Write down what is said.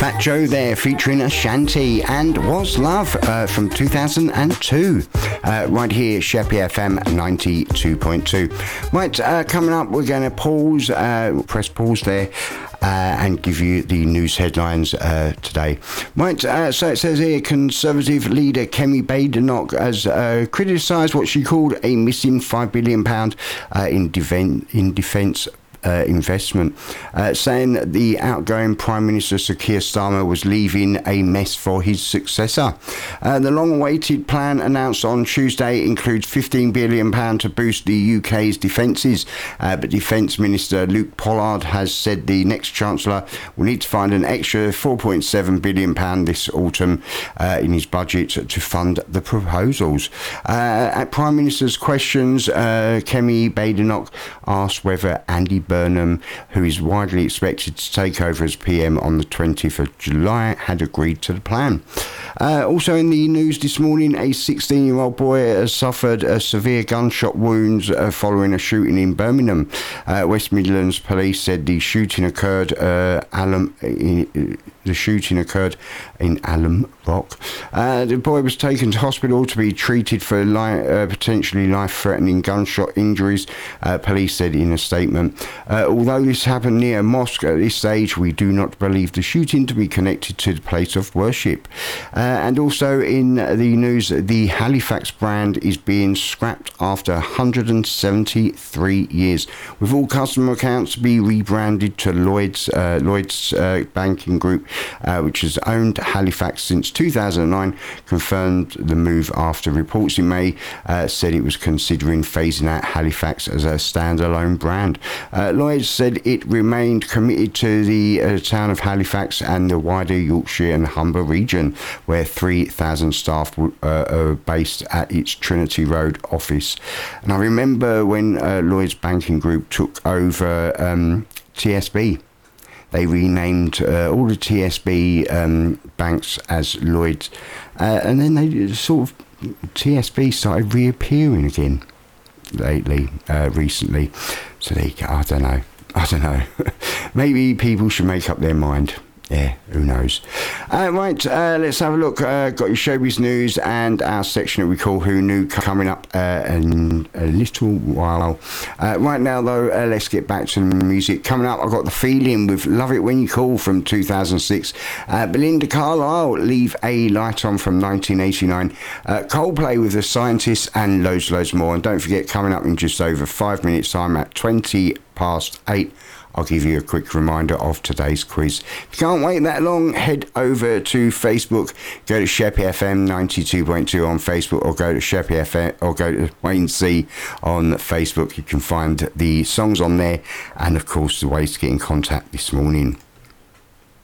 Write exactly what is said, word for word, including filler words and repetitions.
Fat Joe there featuring Ashanti and Was Love uh, from two thousand two, uh, right here at Sheppey F M ninety-two point two. Right, uh, coming up, we're going to pause, uh, press pause there. Uh, and give you the news headlines uh, today. Right, uh, so it says here, Conservative leader Kemi Badenoch has uh, criticised what she called a missing five billion pounds uh, in, deven- in defence Uh, investment, uh, saying that the outgoing Prime Minister Sir Keir Starmer was leaving a mess for his successor. Uh, the long-awaited plan announced on Tuesday includes fifteen billion pounds to boost the U K's defences, uh, but Defence Minister Luke Pollard has said the next Chancellor will need to find an extra four point seven billion pounds this autumn uh, in his budget to fund the proposals. Uh, at Prime Minister's questions, uh, Kemi Badenoch asked whether Andy Burnham, who is widely expected to take over as P M on the twentieth of July, had agreed to the plan. Uh, also in the news this morning, a sixteen-year-old boy has suffered a severe gunshot wounds uh, following a shooting in Birmingham. Uh, West Midlands Police said the shooting occurred uh, Alum, in, uh, the shooting occurred in Alum Rock. Uh, the boy was taken to hospital to be treated for li- uh, potentially life-threatening gunshot injuries, uh, police said in a statement. Uh, although this happened near a mosque at this stage, we do not believe the shooting to be connected to the place of worship. Uh, and also in the news, the Halifax brand is being scrapped after one hundred seventy-three years, with all customer accounts to be rebranded to Lloyd's uh, Lloyd's uh, Banking Group, uh, which has owned Halifax since two thousand nine, confirmed the move after reports in May uh, said it was considering phasing out Halifax as a standalone brand. Uh, Lloyd's said it remained committed to the uh, town of Halifax and the wider Yorkshire and Humber region, where three thousand staff uh, are based at its Trinity Road office. And I remember when uh, Lloyd's Banking Group took over um, T S B. They renamed uh, all the T S B um, banks as Lloyd's, uh, and then they sort of T S B started reappearing again lately, uh, recently. So they, I don't know, I don't know. Maybe people should make up their mind. Yeah, who knows? Uh, right, uh, let's have a look. Uh, got your showbiz news and our section that we call Who Knew coming up uh, in a little while. Uh, right now, though, uh, let's get back to the music. Coming up, I've got The Feeling with Love It When You Call from two thousand six. Uh, Belinda Carlisle, Leave a Light On from nineteen eighty-nine. Uh, Coldplay with The Scientists and loads, loads more. And don't forget, coming up in just over five minutes' time at twenty past eight, I'll give you a quick reminder of today's quiz. If you can't wait that long, head over to Facebook, go to Sheppey F M ninety-two point two on Facebook, or go to Sheppey F M, or go to Wayne C on Facebook. You can find the songs on there, and of course the ways to get in contact this morning.